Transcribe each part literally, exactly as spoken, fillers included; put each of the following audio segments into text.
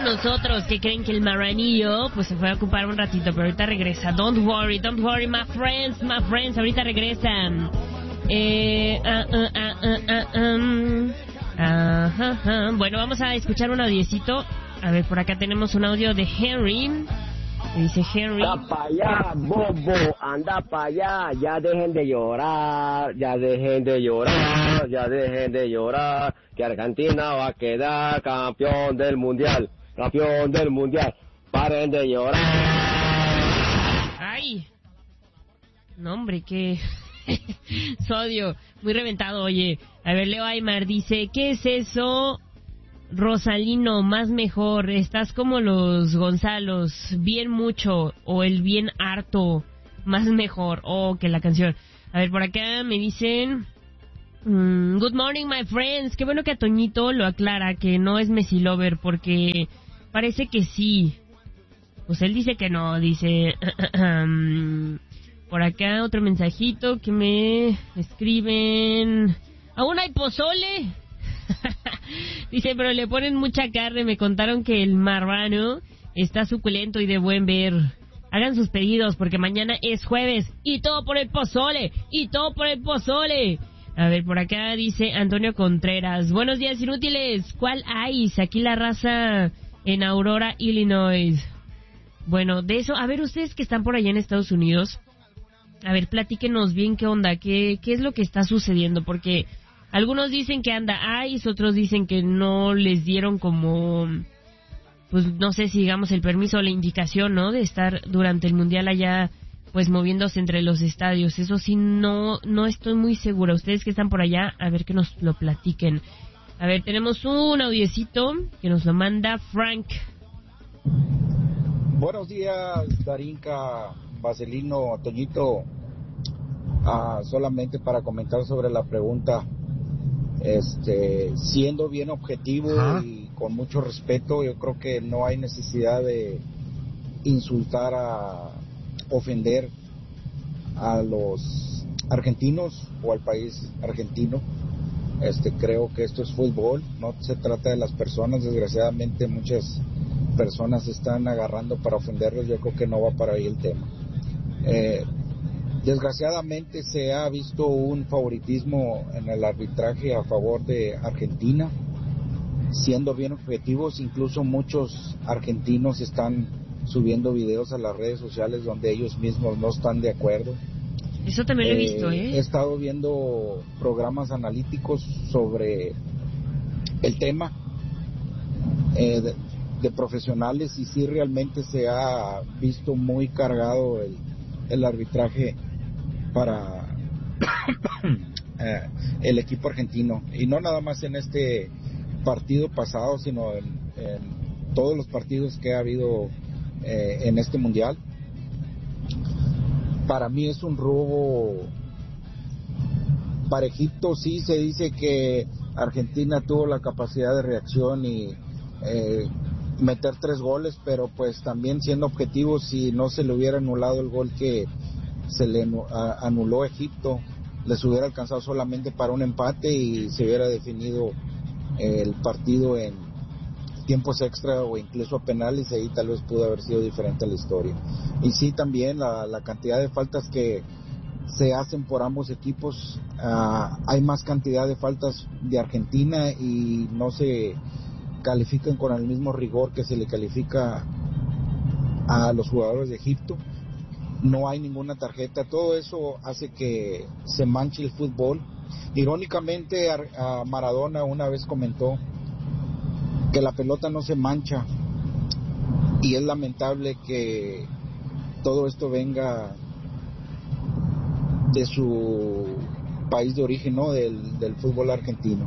nosotros, que creen que el marranillo pues se fue a ocupar un ratito, pero ahorita regresa. Don't worry, don't worry, my friends, my friends, ahorita regresan. Eh, uh, uh, uh, uh, uh, um, uh, uh, uh. Bueno, vamos a escuchar un audiecito. A ver, por acá tenemos un audio de Henry. Dice Henry. Anda pa' allá, bobo, anda pa' allá, ya dejen de llorar, ya dejen de llorar, ya dejen de llorar, que Argentina va a quedar campeón del mundial, campeón del mundial, paren de llorar. Ay, no hombre, qué sodio, muy reventado, oye. A ver, Leo Aymar dice, ¿qué es eso? Rosalino, más mejor, estás como los Gonzalos, bien mucho, o el bien harto, más mejor, oh, que la canción. A ver, por acá me dicen, mm, good morning my friends, qué bueno que a Toñito lo aclara, que no es Messi Lover, porque parece que sí, pues él dice que no, dice, por acá otro mensajito que me escriben, ¿aún hay pozole? Dice, pero le ponen mucha carne. Me contaron que el marrano está suculento y de buen ver. Hagan sus pedidos porque mañana es jueves. Y todo por el pozole. Y todo por el pozole. A ver, por acá dice Antonio Contreras. Buenos días, inútiles. ¿Cuál hay? Aquí la raza en Aurora, Illinois. Bueno, de eso, a ver, ustedes que están por allá en Estados Unidos, a ver, platíquenos bien qué onda, qué, qué es lo que está sucediendo, porque algunos dicen que anda ICE, otros dicen que no les dieron como, pues no sé si digamos el permiso o la indicación, ¿no? De estar durante el Mundial allá, pues moviéndose entre los estadios. Eso sí, no no estoy muy segura. Ustedes que están por allá, a ver que nos lo platiquen. A ver, tenemos un audiecito que nos lo manda Frank. Buenos días, Darinka, Vaselino, Toñito. Ah, solamente para comentar sobre la pregunta. Este, siendo bien objetivo Ajá. y con mucho respeto, yo creo que no hay necesidad de insultar, a ofender a los argentinos o al país argentino. Este, creo que esto es fútbol, no se trata de las personas. Desgraciadamente muchas personas se están agarrando para ofenderlos. Yo creo que no va para ahí el tema. Eh, Desgraciadamente se ha visto un favoritismo en el arbitraje a favor de Argentina, siendo bien objetivos. Incluso muchos argentinos están subiendo videos a las redes sociales donde ellos mismos no están de acuerdo. Eso también lo he visto, ¿eh? He estado viendo programas analíticos sobre el tema eh, de, de profesionales, y sí realmente se ha visto muy cargado el, el arbitraje para eh, el equipo argentino, y no nada más en este partido pasado, sino en, en todos los partidos que ha habido eh, en este mundial. Para mí es un robo parejito. Sí se dice que Argentina tuvo la capacidad de reacción y eh, meter tres goles, pero pues también siendo objetivos, si no se le hubiera anulado el gol que se le anuló a Egipto, les hubiera alcanzado solamente para un empate y se hubiera definido el partido en tiempos extra o incluso a penales, y ahí tal vez pudo haber sido diferente la historia. Y sí, también la, la cantidad de faltas que se hacen por ambos equipos, uh, hay más cantidad de faltas de Argentina y no se califican con el mismo rigor que se le califica a los jugadores de Egipto. No hay ninguna tarjeta. Todo eso hace que se manche el fútbol. Irónicamente, a Maradona una vez comentó que la pelota no se mancha, y es lamentable que todo esto venga de su país de origen, ¿no? Del, del fútbol argentino.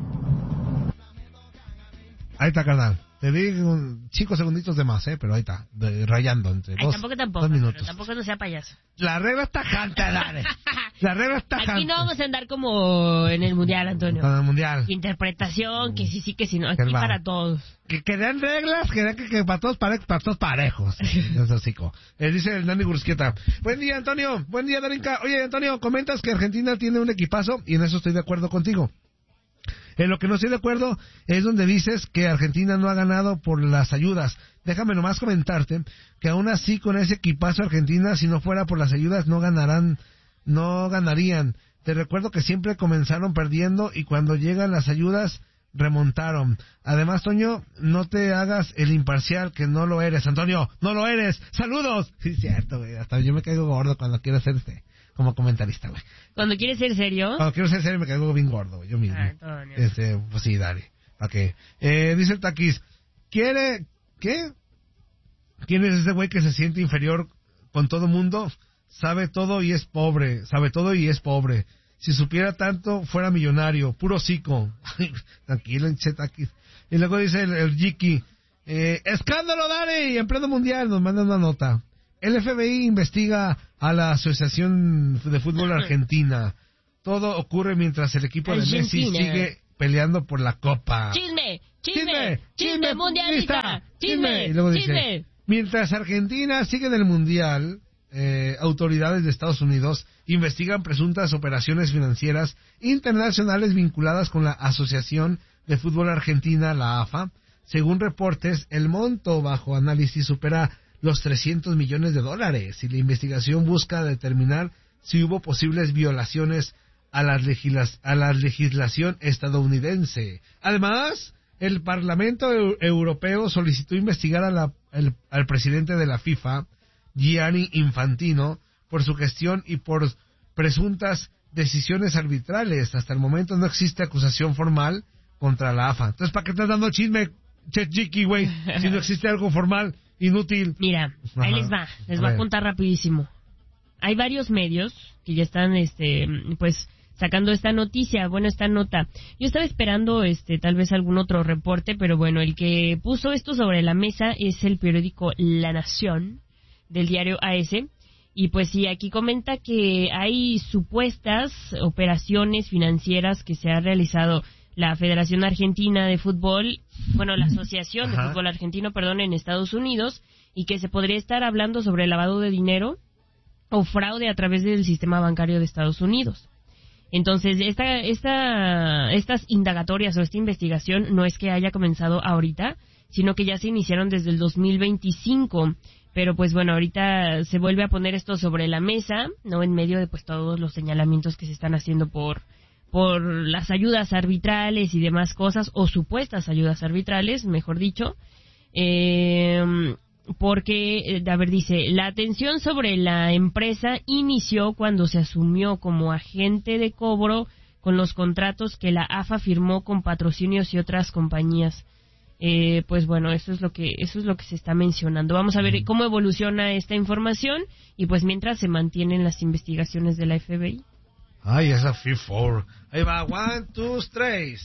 Ahí está, carnal. Te di un cinco segunditos de más, ¿eh? Pero ahí está, de, rayando entre Ay, dos, tampoco, tampoco, dos minutos. Tampoco no sea payaso. La regla está tajante, dale. La regla está tajante. Aquí no vamos a andar como en el Mundial, Antonio. Con el Mundial. Interpretación, que sí, sí, que sí, no. Aquí va. Para todos. Que, que den reglas, que den que, que para todos pare, para todos parejos. Es así. Eh, dice el Dani Gursquieta. Buen día, Antonio. Buen día, Darinka. Oye, Antonio, comentas que Argentina tiene un equipazo, y en eso estoy de acuerdo contigo. En lo que no estoy de acuerdo es donde dices que Argentina no ha ganado por las ayudas. Déjame nomás comentarte que aún así con ese equipazo Argentina, si no fuera por las ayudas, no ganarán, no ganarían. Te recuerdo que siempre comenzaron perdiendo y cuando llegan las ayudas remontaron. Además, Toño, no te hagas el imparcial, que no lo eres. Antonio, no lo eres. ¡Saludos! Sí, cierto, güey. Hasta yo me caigo gordo cuando quiero ser este, como comentarista, güey. ¿Cuando quieres ser serio? Cuando quiero ser serio me caigo bien gordo, güey, yo mismo. Ah, Antonio. Este, pues sí, dale. Ok. Eh, dice el Taquis, ¿quiere, qué? ¿Quién es ese güey que se siente inferior con todo mundo? Sabe todo y es pobre. Sabe todo y es pobre. Si supiera tanto, fuera millonario. Puro hocico. Tranquilo, che, Taquis. Y luego dice el, el Jiki, eh, escándalo, Dare, y en pleno mundial nos mandan una nota. El F B I investiga a la Asociación de Fútbol Argentina. Todo ocurre mientras el equipo de Messi sigue peleando por la copa. ¡Chisme! ¡Chisme! ¡Chisme mundialista! ¡Chisme! Y luego ¡Chisme! dice, mientras Argentina sigue en el mundial, eh, autoridades de Estados Unidos investigan presuntas operaciones financieras internacionales vinculadas con la Asociación de Fútbol Argentina, la A F A. Según reportes, el monto bajo análisis supera los trescientos millones de dólares y la investigación busca determinar si hubo posibles violaciones a la, legisla- a la legislación estadounidense. Además, el Parlamento Eu- Europeo solicitó investigar a la, el, al presidente de la FIFA, Gianni Infantino, por su gestión y por presuntas decisiones arbitrales. Hasta el momento no existe acusación formal contra la A F A. Entonces, ¿para qué estás dando chisme, che chiqui, güey? Si no existe algo formal. Inútil. Mira, Ajá. ahí les va, les A voy a ver. contar rapidísimo. Hay varios medios que ya están, este, pues, sacando esta noticia, bueno, esta nota. Yo estaba esperando, este, tal vez algún otro reporte, pero bueno, el que puso esto sobre la mesa es el periódico La Nación, del diario A S, y pues sí, aquí comenta que hay supuestas operaciones financieras que se ha realizado la Federación Argentina de Fútbol, bueno, la Asociación Ajá. de Fútbol Argentino, perdón, en Estados Unidos, y que se podría estar hablando sobre lavado de dinero o fraude a través del sistema bancario de Estados Unidos. Entonces, esta, esta, estas indagatorias o esta investigación no es que haya comenzado ahorita, sino que ya se iniciaron desde el dos mil veinticinco. Pero pues bueno, ahorita se vuelve a poner esto sobre la mesa, no en medio de pues todos los señalamientos que se están haciendo por por las ayudas arbitrales y demás cosas, o supuestas ayudas arbitrales, mejor dicho, eh, porque, eh, a ver, dice, la atención sobre la empresa inició cuando se asumió como agente de cobro con los contratos que la A F A firmó con Patrocinios y otras compañías. Eh, pues bueno, eso es lo que eso es lo que se está mencionando. Vamos a ver cómo evoluciona esta información y pues mientras se mantienen las investigaciones de la F B I. Ay, esa FIFA. Ahí va, one, two, tres.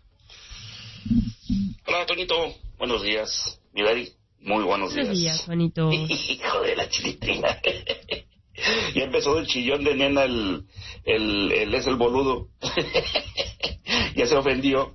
Hola, Toñito. Buenos días. Mi Dari, muy buenos días. Buenos días, Juanito. Hijo de la chilitrina. Ya empezó el chillón de nena, el, el, el es el boludo. Ya se ofendió.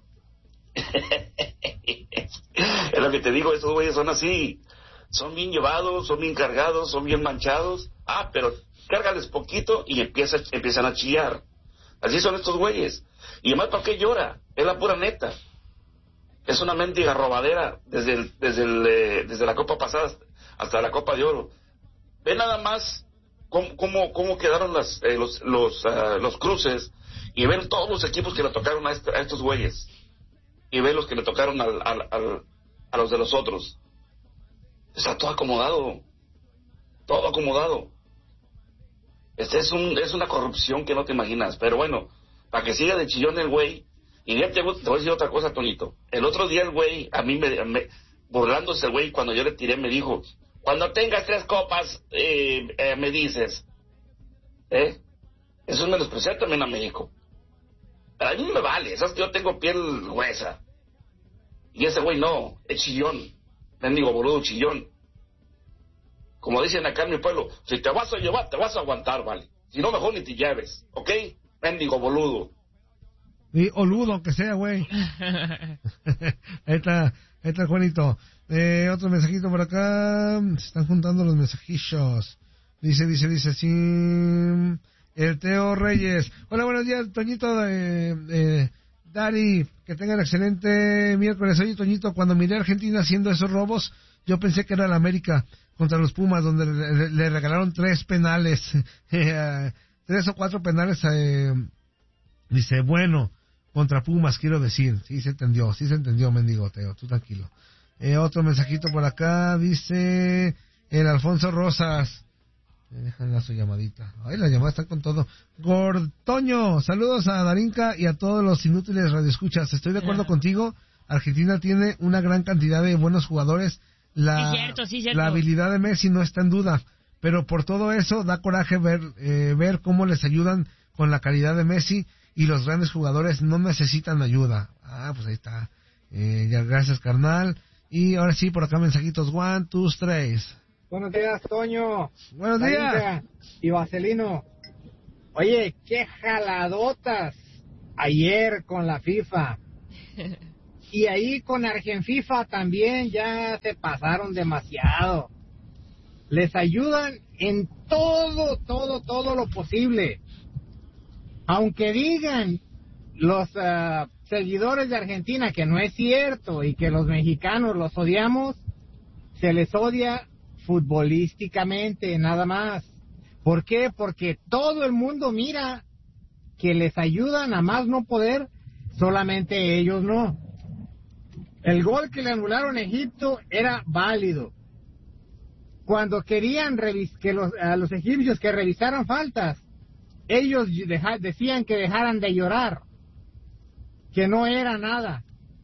Es lo que te digo, esos güeyes son así. Son bien llevados, son bien cargados, son bien manchados. Ah, pero cárgales poquito y empieza, empiezan a chillar. Así son estos güeyes. Y además, ¿para qué llora? Es la pura neta. Es una mendiga robadera desde el, desde el, eh, desde la copa pasada hasta la copa de oro. Ve nada más cómo, cómo, cómo quedaron las, eh, los, los, uh, los cruces y ven todos los equipos que le tocaron a, este, a estos güeyes. Y ven los que le tocaron al, al, al, a los de los otros. Está todo acomodado. Todo acomodado. Este es un es una corrupción que no te imaginas. Pero bueno, para que siga de chillón el güey. Y ya te, te voy a decir otra cosa, Tonito. El otro día el güey, a mí me, me burlándose el güey, cuando yo le tiré, me dijo, cuando tengas tres copas, eh, eh, me dices. ¿Eh? Eso es menospreciar también a México. A mí me vale, ¿sabes? Yo tengo piel gruesa. Y ese güey no, es chillón. Mendigo boludo chillón. Como dicen acá en mi pueblo, si te vas a llevar, te vas a aguantar, vale. Si no, mejor ni te lleves, ¿ok? Mendigo boludo. Y oludo, aunque sea, güey. Ahí está, ahí está Juanito. Eh, otro mensajito por acá. Se están juntando los mensajillos. Dice, dice, dice, sí. El Teo Reyes. Hola, buenos días, Toñito. Eh, eh, Dari, que tengan excelente miércoles. Oye, Toñito, cuando miré a Argentina haciendo esos robos, yo pensé que era la América contra los Pumas, donde le, le regalaron tres penales, eh, tres o cuatro penales. Eh, dice, bueno, contra Pumas, quiero decir. Sí se entendió, sí se entendió, mendigo Teo, tú tranquilo. Eh, otro mensajito por acá, dice el Alfonso Rosas. Me dejan la su llamadita. Ay, las llamadas están con todo. Gortoño, saludos a Darinka y a todos los inútiles radioescuchas. Estoy de acuerdo contigo. Argentina tiene una gran cantidad de buenos jugadores. La, sí, cierto, sí, cierto. La habilidad de Messi no está en duda. Pero por todo eso da coraje ver, eh, ver cómo les ayudan con la calidad de Messi y los grandes jugadores no necesitan ayuda. Ah, pues ahí está. Eh, ya, gracias, carnal. Y ahora sí, por acá mensajitos. One, two, tres. Buenos días, Toño. Buenos días. Darinka y Vaselino. Oye, qué jaladotas ayer con la FIFA. Y ahí con Argenfifa también ya se pasaron demasiado. Les ayudan en todo, todo, todo lo posible. Aunque digan los uh, seguidores de Argentina que no es cierto y que los mexicanos los odiamos, se les odia futbolísticamente, nada más. ¿Por qué? Porque todo el mundo mira que les ayudan a más no poder, solamente ellos no. El gol que le anularon a Egipto era válido. Cuando querían revis- que los, a los egipcios que revisaran faltas, ellos deja- decían que dejaran de llorar, que no era nada.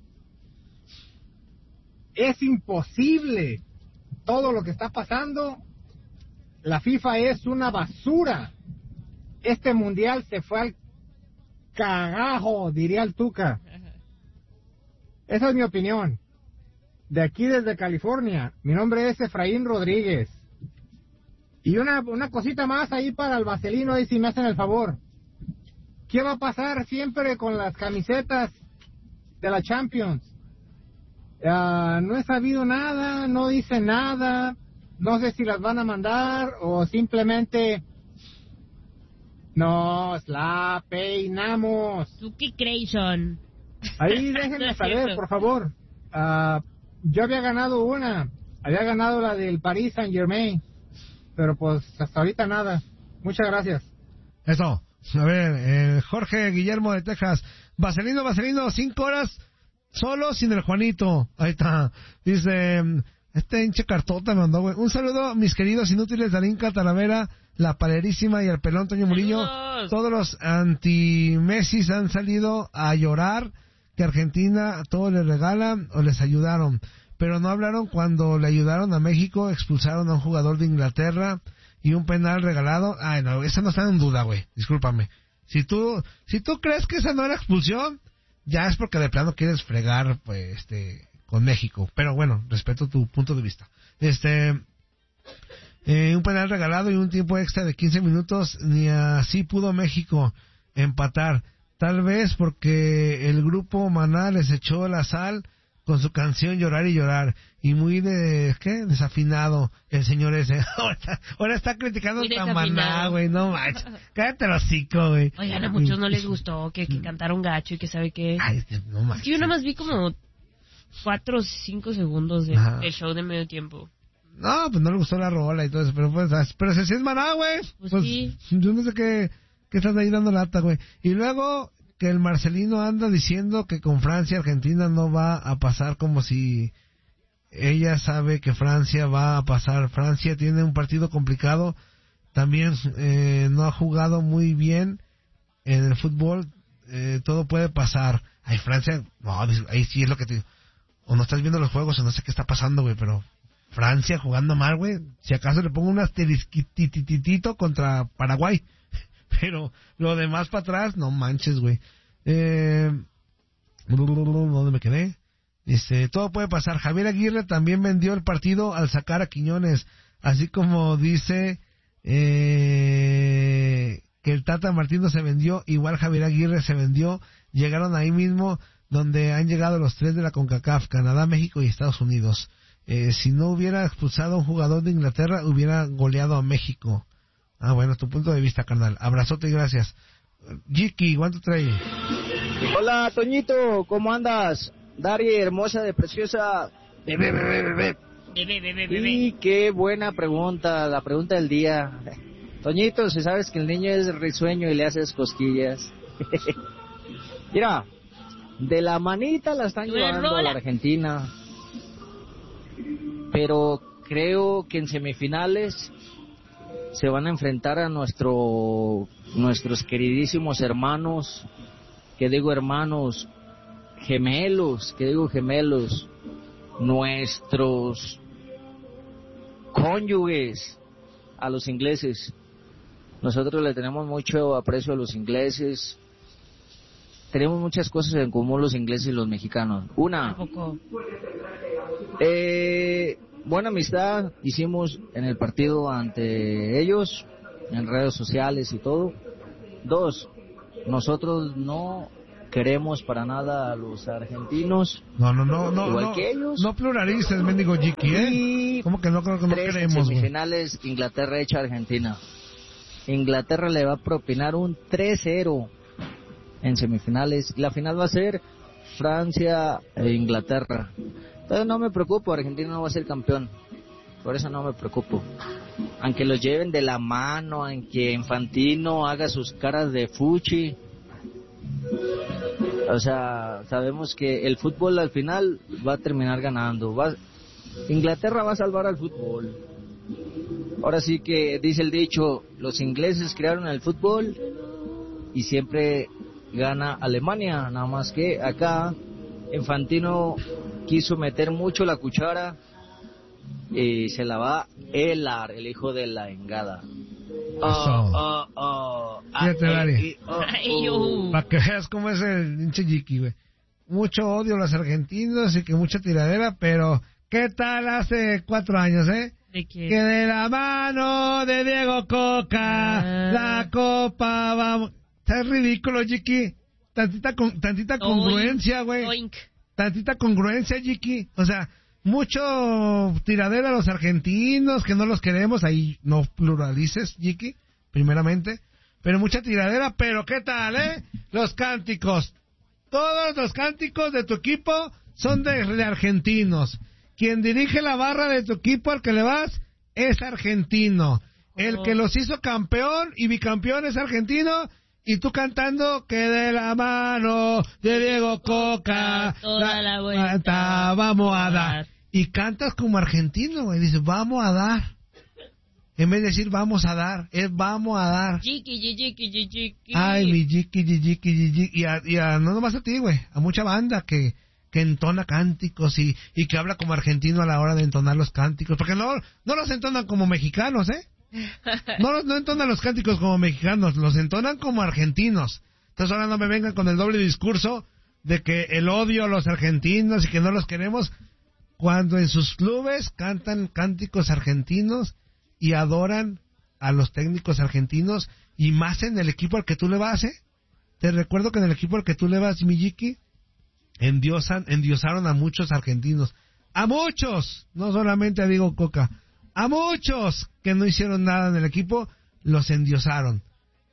Es imposible todo lo que está pasando. La FIFA es una basura. Este mundial se fue al cagajo, diría el Tuca. Esa es mi opinión. De aquí desde California, mi nombre es Efraín Rodríguez. Y una, una cosita más ahí para el Vaselino, ahí si me hacen el favor. ¿Qué va a pasar siempre con las camisetas de la Champions? Uh, no he sabido nada, no dice nada, no sé si las van a mandar o simplemente nos la peinamos. ¿Tú qué crees, Son? Ahí déjenme No saber, cierto. por favor. Uh, yo había ganado una, había ganado la del Paris Saint Germain, pero pues hasta ahorita nada. Muchas gracias. Eso. A ver, eh, Jorge Guillermo de Texas. Vaselino, Vaselino, cinco horas solo sin el Juanito. Ahí está. Dice, este hinche cartota me mandó, güey. Un saludo, mis queridos inútiles, Darinka, Talavera, La Palerísima y el pelón Toño Murillo. ¡Saludos! Todos los anti-Messis han salido a llorar que Argentina todo les regala o les ayudaron. Pero no hablaron cuando le ayudaron a México, expulsaron a un jugador de Inglaterra y un penal regalado. Ay, no, esa no está en duda, güey. Discúlpame. Si tú, si tú crees que esa no era expulsión, ya es porque de plano quieres fregar, pues, este, con México. Pero bueno, respeto tu punto de vista. Este, eh, un penal regalado y un tiempo extra de quince minutos, ni así pudo México empatar. Tal vez porque el grupo Maná les echó la sal con su canción Llorar y Llorar. Y muy de, ¿qué? Desafinado el señor ese. Ahora está, ahora está criticando a Maná, güey. No manches. Cállate el hocico, güey. Oigan, a muchos no les gustó que, que cantaron gacho y que sabe qué. Ay, no manches. Es que yo nada más vi como cuatro o cinco segundos de, del show de medio tiempo. No, pues no le gustó la rola y todo eso, pero pues, pero si sí es Maná, güey. Pues, pues sí. Yo no sé qué, qué estás ahí dando lata, güey. Y luego que el Marcelino anda diciendo que con Francia Argentina no va a pasar, como si ella sabe que Francia va a pasar. Francia tiene un partido complicado, también eh, no ha jugado muy bien en el fútbol, eh, todo puede pasar. Ay, Francia, no, ahí sí es lo que te digo. O no estás viendo los juegos o no sé qué está pasando, güey, pero Francia jugando mal, güey. Si acaso le pongo un asterisquititito contra Paraguay. Pero lo demás para atrás, no manches, güey. Eh, ¿Dónde me quedé? Dice, todo puede pasar. Javier Aguirre también vendió el partido al sacar a Quiñones. Así como dice eh, que el Tata Martino se vendió, igual Javier Aguirre se vendió. Llegaron ahí mismo donde han llegado los tres de la CONCACAF, Canadá, México y Estados Unidos. Eh, si no hubiera expulsado a un jugador de Inglaterra, hubiera goleado a México. Ah, bueno, tu punto de vista, carnal. Abrazote y gracias. Jiki, ¿cuánto trae? Hola, Toñito, ¿cómo andas? Dari, hermosa de preciosa. Bebé, bebé, bebé. Bebé, bebé, bebé. Y qué buena pregunta, la pregunta del día. Toñito, si sabes que el niño es risueño y le haces cosquillas. Mira, de la manita la están llevando a la Argentina. Pero creo que en semifinales se van a enfrentar a nuestro nuestros queridísimos hermanos, que digo hermanos, gemelos, que digo gemelos, nuestros cónyuges, a los ingleses. Nosotros le tenemos mucho aprecio a los ingleses. Tenemos muchas cosas en común los ingleses y los mexicanos. Una, eh, buena amistad hicimos en el partido ante ellos, en redes sociales y todo. Dos, nosotros no queremos para nada a los argentinos. No, no, no, no, igual no, que ellos. no pluralices, mendigo Jiki, ¿eh? Y ¿Cómo que no, creo que no tres queremos, güey? semifinales, Inglaterra hecha Argentina. Inglaterra le va a propinar un tres cero en semifinales. La final va a ser Francia e Inglaterra. Entonces no me preocupo, Argentina no va a ser campeón. Por eso no me preocupo. Aunque los lleven de la mano, aunque Infantino haga sus caras de fuchi. O sea, sabemos que el fútbol al final va a terminar ganando. Va... Inglaterra va a salvar al fútbol. Ahora sí que dice el dicho, los ingleses crearon el fútbol y siempre gana Alemania. Nada más que acá Infantino quiso meter mucho la cuchara y se la va a helar, el hijo de la engada. Oh, oh, oh. Fíjate, Dari. Ay, yo. Para que veas cómo es el hinche Jiki, güey. Mucho odio a los argentinos y que mucha tiradera, pero ¿qué tal hace cuatro años, eh? ¿De qué? Que de la mano de Diego Coca, Ah. la copa, vamos. Está ridículo, Jiki. Tantita, con, tantita congruencia, güey. Oink. Tantita congruencia, Jiki. O sea, mucho tiradera a los argentinos, que no los queremos. Ahí no pluralices, Jiki, primeramente. Pero mucha tiradera, pero ¿qué tal, eh? Los cánticos. Todos los cánticos de tu equipo son de, de argentinos. Quien dirige la barra de tu equipo al que le vas es argentino. El Oh. que los hizo campeón y bicampeón es argentino. Y tú cantando que de la mano de Diego Coca Toda la vuelta. vamos a dar. Y cantas como argentino, güey. Dices, vamos a dar. En vez de decir vamos a dar, es vamos a dar. Jiki, jiki, jiki, jiki. Ay, mi jiki, jiki, jiki. Y, a, y a, no nomás a ti, güey. A mucha banda que, que entona cánticos y, y que habla como argentino a la hora de entonar los cánticos. Porque no, no los entonan como mexicanos, ¿eh? No, los- no entonan los cánticos como mexicanos, los entonan como argentinos. Entonces ahora no me vengan con el doble discurso de que el odio a los argentinos y que no los queremos, cuando en sus clubes cantan cánticos argentinos y adoran a los técnicos argentinos, y más en el equipo al que tú le vas, ¿eh? Te recuerdo que en el equipo al que tú le vas, Miyiki, endiosan, endiosaron a muchos argentinos. ¡A muchos! No solamente a Diego Coca. A muchos que no hicieron nada en el equipo, los endiosaron.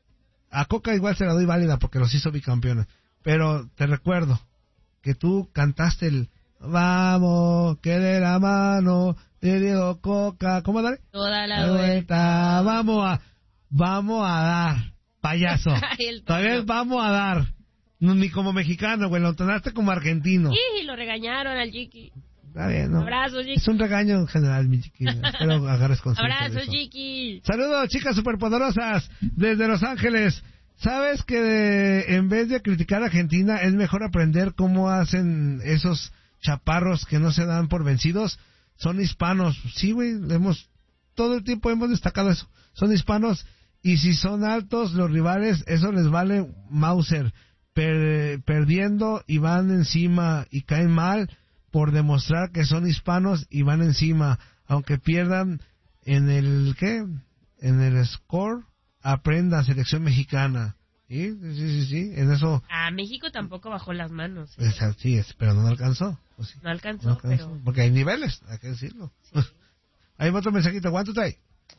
A Coca igual se la doy válida porque los hizo bicampeones. Pero te recuerdo que tú cantaste el vamos, que de la mano de Diego Coca. ¿Cómo dale? Toda la La vuelta. vuelta. Vamos a, vamos a dar, payaso. Ay, el Todavía es vamos a dar. No, ni como mexicano, güey, lo entonaste como argentino. Y lo regañaron al Jiki. Está bien, ¿no? Abrazo, Jiki. Es un regaño en general, mi chiquilla. Espero agarres conciencia de Abrazo, eso. Jiki. Saludos, chicas superpoderosas desde Los Ángeles. ¿Sabes que de- en vez de criticar a Argentina es mejor aprender cómo hacen esos chaparros que no se dan por vencidos? Son hispanos. Sí, güey, hemos todo el tiempo hemos destacado eso. Son hispanos y si son altos los rivales, eso les vale Mauser. Per- perdiendo y van encima y caen mal por demostrar que son hispanos y van encima, aunque pierdan en el ¿qué? En el score, aprenda selección mexicana. ¿Sí? Sí, sí, sí, en eso A México tampoco bajó las manos. ¿eh? es así, es, pero no alcanzó. Pues sí, No alcanzó, no alcanzó, pero... porque hay niveles, hay que decirlo. Hay otro mensajito, ¿cuánto trae?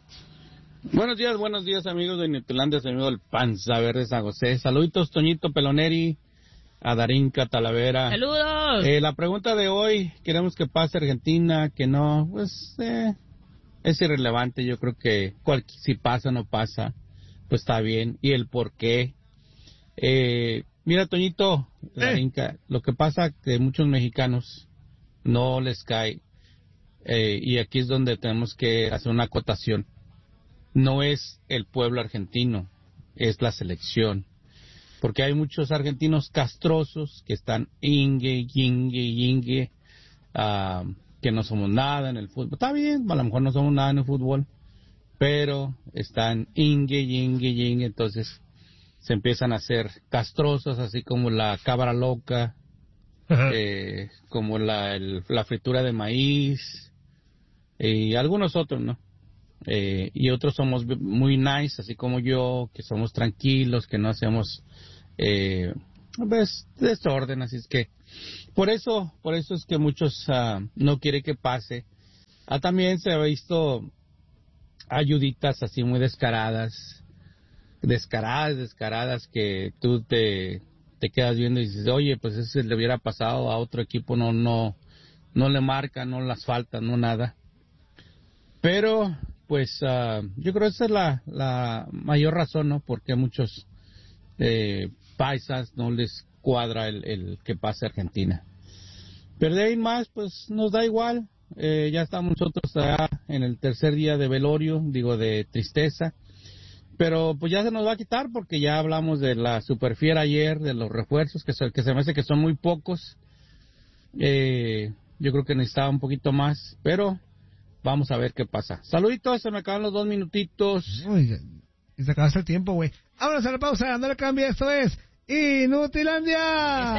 Buenos días, buenos días amigos de Netilandia, amigo del Panza Verde San José. Saluditos, Toñito Peloneri. a Darinka Talavera. ¡Saludos! Eh, la pregunta de hoy, queremos que pase Argentina, que no, pues eh, es irrelevante. Yo creo que cual, si pasa o no pasa, pues está bien. Y el por qué. Eh, mira, Toñito, Darinka, lo que pasa que muchos mexicanos no les cae, eh, y aquí es donde tenemos que hacer una acotación. No es el pueblo argentino, es la selección. Porque hay muchos argentinos castrosos que están ingue, ingue, ingue, uh, que no somos nada en el fútbol. Está bien, a lo mejor no somos nada en el fútbol, pero están ingue, ingue, ingue, entonces se empiezan a hacer castrosos, así como la cabra loca, eh, como la, el, la fritura de maíz, y algunos otros, ¿no? Eh, y otros somos muy nice, así como yo, que somos tranquilos, que no hacemos eh, pues, desorden, así es que por eso por eso es que muchos uh, no quieren que pase. Ah, también se ha visto ayuditas así muy descaradas, descaradas, descaradas, que tú te, te quedas viendo y dices, oye, pues ese le hubiera pasado a otro equipo, no, no, no le marca, no las falta, no nada. Pero pues uh, yo creo que esa es la, la mayor razón, ¿no? Porque a muchos eh, paisas no les cuadra el, el que pase Argentina. Pero de ahí más, pues nos da igual. Eh, ya estamos nosotros allá en el tercer día de velorio, digo, de tristeza. Pero pues ya se nos va a quitar porque ya hablamos de la superfiera ayer, de los refuerzos, que, so, que se me hace que son muy pocos. Eh, yo creo que necesitaba un poquito más, pero vamos a ver qué pasa. Saluditos, se me acaban los dos minutitos. Uy, y se acaba el tiempo, güey. Vámonos a la pausa, no le cambie, esto es Inutilandia.